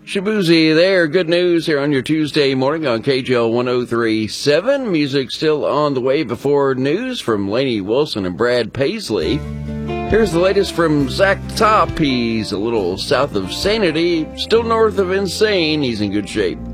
Shabuzi there. Good news here on your Tuesday morning on KGL 103.7. Music still on the way before news from Lainey Wilson and Brad Paisley. Here's the latest from Zach Top. He's a little south of sanity, still north of insane. He's in good shape.